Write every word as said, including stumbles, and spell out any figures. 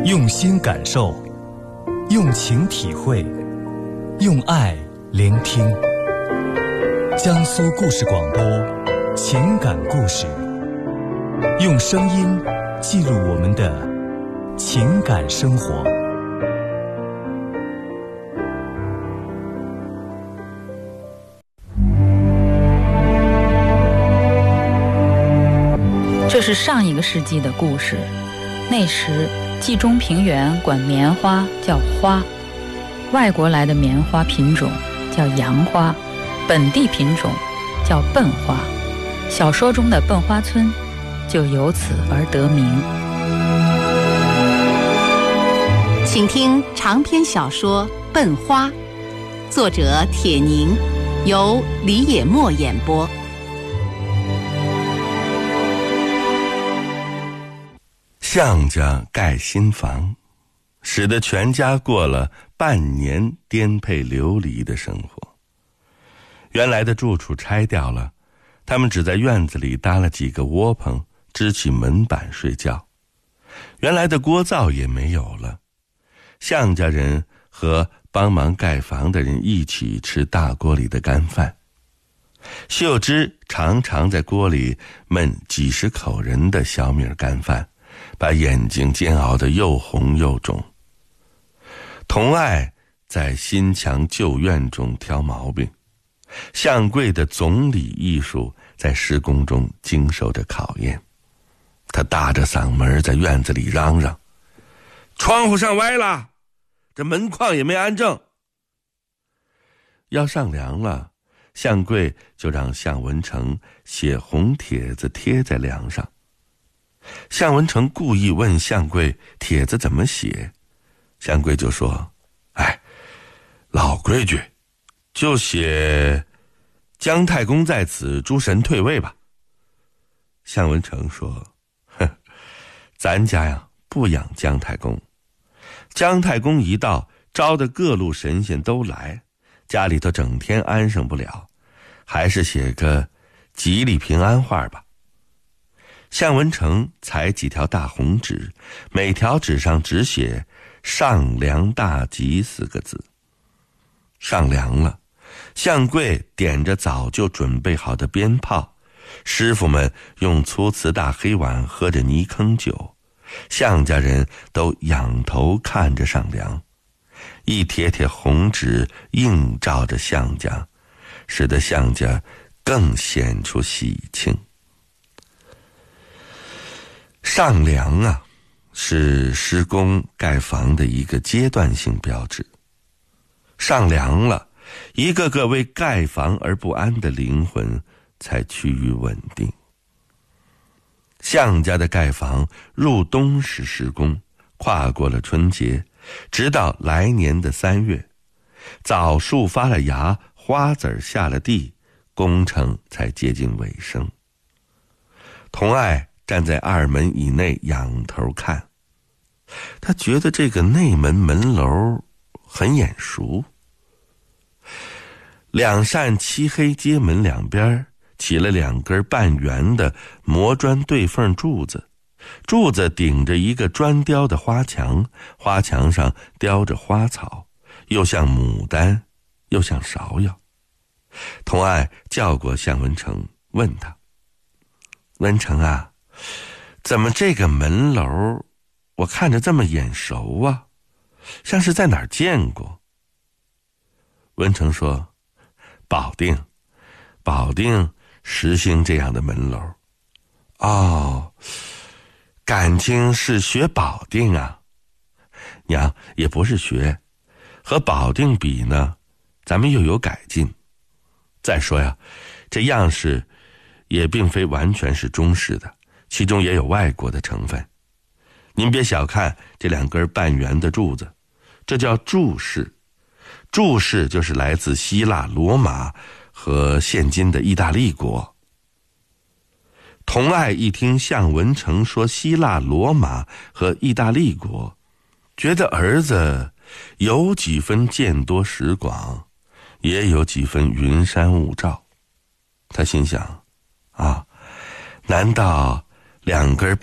用心感受，用情体会，用爱聆听。江苏故事广播，情感故事，用声音记录我们的情感生活。 这是上一个世纪的故事，那时冀中平原管棉花叫花，外国来的棉花品种叫洋花，本地品种叫笨花，小说中的笨花村就由此而得名。 请听长篇小说《笨花》，作者铁凝，由李野墨演播。 向家盖新房，使得全家过了半年颠沛流离的生活。原来的住处拆掉了，他们只在院子里搭了几个窝棚，支起门板睡觉。原来的锅灶也没有了，向家人和帮忙盖房的人一起吃大锅里的干饭。秀芝常常在锅里焖几十口人的小米干饭，把眼睛煎熬得又红又肿。童爱在新墙旧院中挑毛病，向贵的总理艺术在施工中经受着考验。他大着嗓门在院子里嚷嚷：窗户上歪了，这门框也没安正。要上梁了，向贵就让向文成写红帖子贴在梁上。向文成故意问向贵帖子怎么写，向贵就说：哎，老规矩，就写姜太公在此，诸神退位吧。向文成说：哼，咱家呀不养姜太公，姜太公一到，招的各路神仙都来，家里头整天安生不了，还是写个吉利平安话吧。向文成裁几条大红纸，每条纸上只写上梁大吉四个字。上梁了，向贵点着早就准备好的鞭炮，师傅们用粗瓷大黑碗喝着泥坑酒，向家人都仰头看着上梁，一帖帖红纸映照着向家，使得向家更显出喜庆。上梁啊，是施工盖房的一个阶段性标志。上梁了，一个个为盖房而不安的灵魂才趋于稳定。向家的盖房入冬时施工，跨过了春节，直到来年的三月，枣树发了芽，花籽下了地，工程才接近尾声。童爱站在二门以内仰头看，他觉得这个内门门楼很眼熟。两扇漆黑街门两边起了两根半圆的磨砖对缝柱子，柱子顶着一个砖雕的花墙，花墙上雕着花草，又像牡丹又像芍药。童爱叫过向文成，问他：文成啊，怎么这个门楼我看着这么眼熟啊，像是在哪儿见过？文成说：保定，保定实行这样的门楼。哦，感情是学保定啊？娘，也不是学，和保定比呢，咱们又有改进。再说呀，这样式也并非完全是中式的，其中也有外国的成分。您别小看这两根半圆的柱子，这叫柱式。柱式就是来自希腊、罗马和现今的意大利国。童爱一听向文成说希腊、罗马和意大利国，觉得儿子有几分见多识广，也有几分云山雾罩。他心想：啊，难道两根